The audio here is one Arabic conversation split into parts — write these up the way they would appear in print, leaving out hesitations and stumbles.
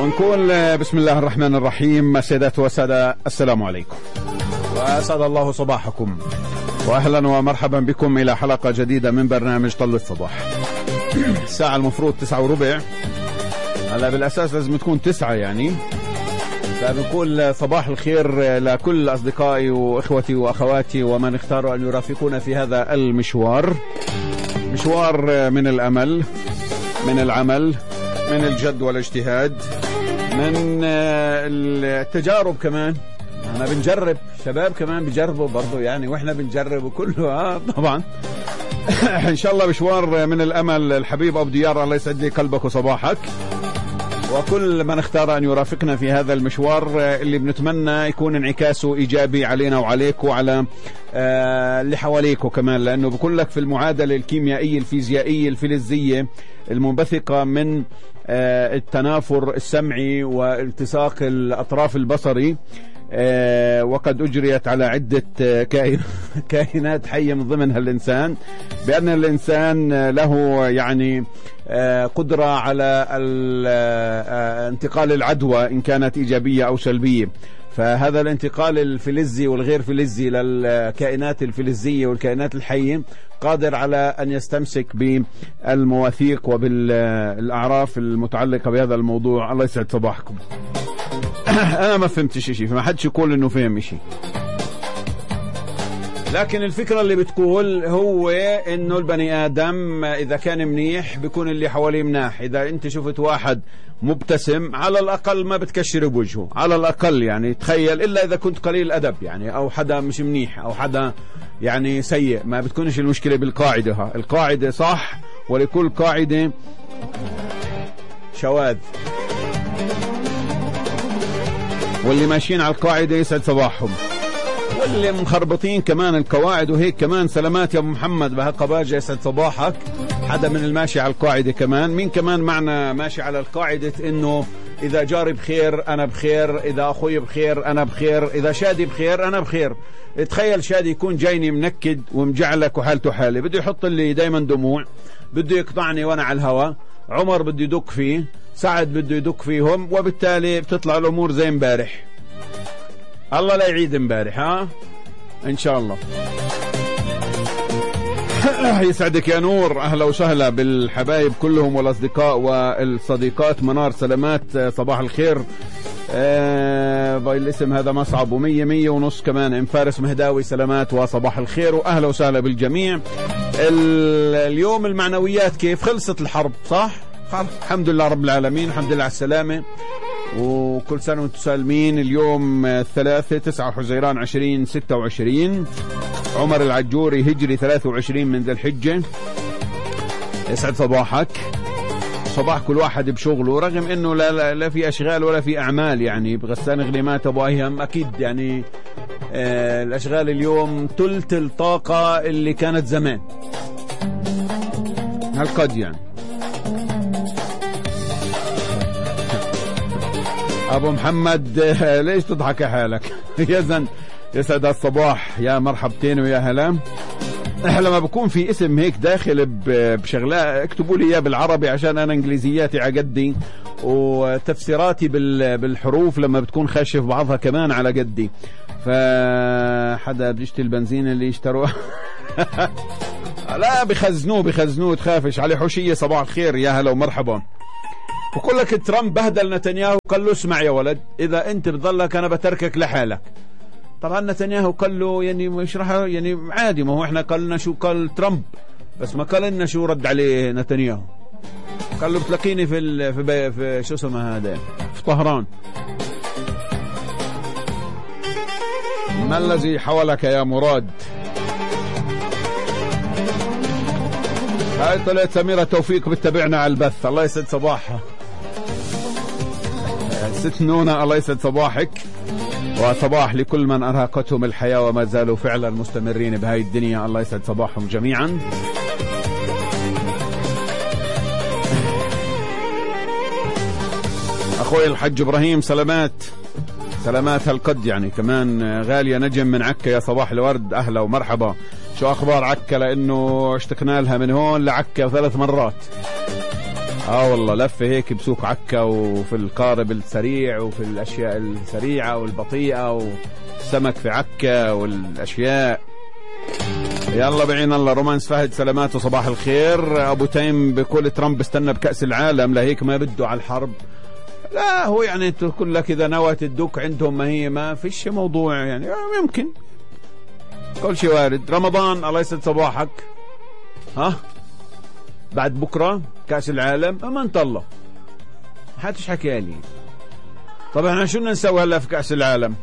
ونقول بسم الله الرحمن الرحيم. سيدات وسادة، السلام عليكم وأسعد الله صباحكم، وأهلا ومرحبا بكم إلى حلقة جديدة من برنامج طل الصباح. الساعة المفروض 9:15، هلا بالأساس لازم تكون 9 يعني. فبنقول صباح الخير لكل أصدقائي وإخوتي وأخواتي ومن اختاروا أن يرافقونا في هذا المشوار، مشوار من الأمل، من العمل، من الجد والاجتهاد، من التجارب كمان. أنا بنجرب، شباب كمان بيجربوا برضو يعني، وإحنا بنجرب وكله طبعا. إن شاء الله مشوار من الأمل. الحبيب أبو ديار، الله يسعد لي قلبك وصباحك، وكل من اختار أن يرافقنا في هذا المشوار اللي بنتمنى يكون انعكاسه إيجابي علينا وعليك وعلى اللي حواليك كمان، لأنه بقول لك في المعادلة الكيميائية الفيزيائية الفلزية المنبثقة من التنافر السمعي والتساق الأطراف البصري، وقد أجريت على عدة كائنات حية من ضمنها الإنسان، بأن الإنسان له يعني قدرة على انتقال العدوى إن كانت إيجابية أو سلبية. فهذا الانتقال الفلزي والغير فلزي للكائنات الفلزية والكائنات الحية قادر على أن يستمسك بالمواثيق وبالأعراف المتعلقة بهذا الموضوع. الله يسعد صباحكم. أنا ما فهمت شيء، فما حدش يقول إنه فهم شيء، لكن الفكرة اللي بتقول هو إنه البني آدم إذا كان منيح بيكون اللي حواليه مناح. إذا أنت شفت واحد مبتسم على الأقل ما بتكشر بوجهه، على الأقل يعني تخيل، إلا إذا كنت قليل أدب يعني، أو حدا مش منيح أو حدا يعني سيء، ما بتكونش المشكلة بالقاعدة. القاعدة صح، ولكل قاعدة شواذ، واللي ماشيين على القاعدة يسعد صباحهم، واللي مخربطين كمان القواعد وهيك كمان سلامات يا ابو محمد بهالقباجة، يسعد صباحك. حدا من الماشي على القاعدة كمان. مين كمان معنا ماشي على القاعدة انه اذا جاري بخير انا بخير، اذا اخوي بخير انا بخير، اذا شادي بخير انا بخير. تخيل شادي يكون جايني منكد ومجعلك وحالته حالي، بده يحط لي دايما دموع، بده يقطعني وانا على الهواء، عمر بده يدق فيه، سعد بده يدق فيهم، وبالتالي بتطلع الامور زي امبارح. الله لا يعيد امبارح ان شاء الله. يسعدك يا نور، اهلا وسهلا بالحبايب كلهم والاصدقاء والصديقات. منار سلامات، صباح الخير. الاسم هذا ما صعب، ومية ونص كمان. ام فارس مهداوي سلامات وصباح الخير واهلا وسهلا بالجميع. اليوم المعنويات كيف؟ خلصت الحرب صح؟ الحمد لله رب العالمين، الحمد لله على السلامة، وكل سنة وانتم سالمين. اليوم 9 حزيران 2026، عمر العجوري هجري 23 من ذي الحجة. يسعد صباحك، صباح كل واحد بشغله، رغم انه لا في اشغال ولا في اعمال يعني. بغسان غليمات ابو ايهم اكيد يعني الاشغال اليوم ثلث الطاقة اللي كانت زمان هالقد يعني. ابو محمد ليش تضحك يا حالك؟ يزن يسعد الصباح، يا مرحبتين ويا هلا. لما بكون في اسم هيك داخل بشغلات اكتبوا لي اياه بالعربي، عشان انا انجليزياتي عقدي، وتفسيراتي بالحروف لما بتكون خاشف بعضها كمان على قدي. فحدا بيشتري البنزين اللي يشتروه لا بخزنوه تخافش عليه. حوشية صباح الخير، يا هلا ومرحبا. بقول لك ترامب بهدل نتنياهو، قال له اسمع يا ولد، اذا انت بتضلك انا بتركك لحالك. طبعا نتنياهو قال له يعني مش راح يعني عادي، ما هو احنا قالنا شو قال ترامب، بس ما قال لنا شو رد عليه نتنياهو. قال له بتلاقيني في شو اسمه هذا، في طهران. ما الذي حولك يا مراد؟ هاي طلعت سميرة توفيق بتتابعنا على البث، الله يسعد صباحها. ست نونة الله يسعد صباحك، وصباح لكل من أرهقتهم الحياة وما زالوا فعلا مستمرين بهاي الدنيا، الله يسعد صباحهم جميعا. أخوي الحج إبراهيم سلامات هالقد يعني، كمان غالية نجم من عكا، يا صباح الورد، أهلا ومرحبا. شو أخبار عكا؟ لأنه اشتقنا لها من هون لعكا 3 مرات. والله لفة هيك بسوق عكا وفي القارب السريع وفي الأشياء السريعة والبطيئة والسمك في عكا والأشياء. يلا بعين الله. رومانس فهد سلامات وصباح الخير. أبو تيم بيقول ترامب استنى بكأس العالم لهيك ما بده على الحرب. لا هو يعني تقول لك إذا نوت الدك عندهم ما هي ما فيش موضوع يعني يمكن كل شيء وارد. رمضان الله يسعد صباحك. بعد بكرة كأس العالم أمان الله حدش حكي لي. طب احنا شو بدنا نسوي هلا في كأس العالم؟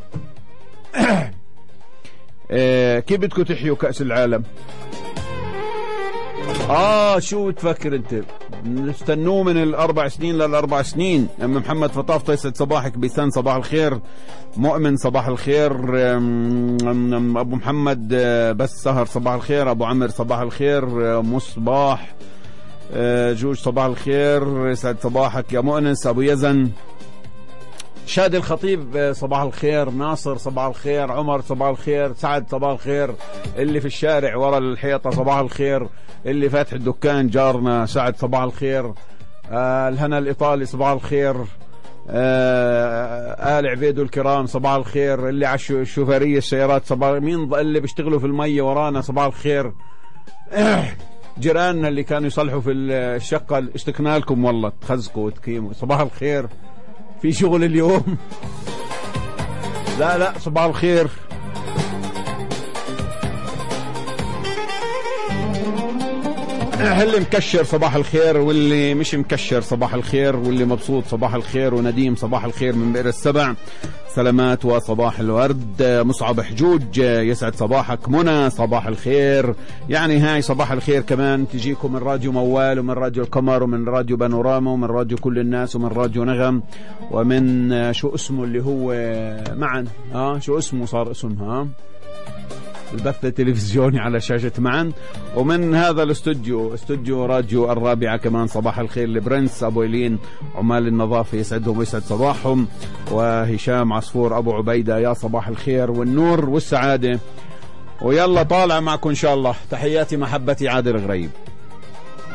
كيف بدكم تحيوا كأس العالم؟ شو تفكر انت؟ نستنوه من ال4 سنين لل4 سنين. أم محمد فطاف يسعد صباحك. بيسان صباح الخير. مؤمن صباح الخير. أبو محمد بس سهر صباح الخير. أبو عمر صباح الخير. مصباح جوج صباح الخير. يسعد صباحك يا مؤنس. أبو يزن. شادي الخطيب صباح الخير. ناصر صباح الخير. عمر صباح الخير. سعد صباح الخير. اللي في الشارع ورا الحيطة صباح الخير. اللي فاتح الدكان جارنا سعد صباح الخير. الهنا الإيطالي صباح الخير. آل عبيدو الكرام صباح الخير. اللي على الشوفيرية السيارات صباح. مين اللي بيشتغلوا في المية ورانا صباح الخير. جيراننا اللي كانوا يصلحوا في الشقة اشتكنا لكم والله تخزقوا وتقيموا صباح الخير. في شغل اليوم؟ لا صباح الخير. اللي مكشر صباح الخير واللي مش مكشر صباح الخير واللي مبسوط صباح الخير. ونديم صباح الخير من بئر السبع سلامات وصباح الورد. مصعب حجوج يسعد صباحك. منى صباح الخير. يعني هاي صباح الخير كمان تجيكم من راديو موال ومن راديو القمر ومن راديو بانوراما ومن راديو كل الناس ومن راديو نغم ومن شو اسمه اللي هو معا شو اسمه صار اسمها البث التلفزيوني على شاشة معا. ومن هذا استوديو راديو الرابعة كمان صباح الخير لبرنس أبو إلين عمال النظافة يسعدهم ويسعد صباحهم. وهشام عصفور أبو عبيدة يا صباح الخير والنور والسعادة. ويلا طالع معكم إن شاء الله. تحياتي محبتي عادل غريب.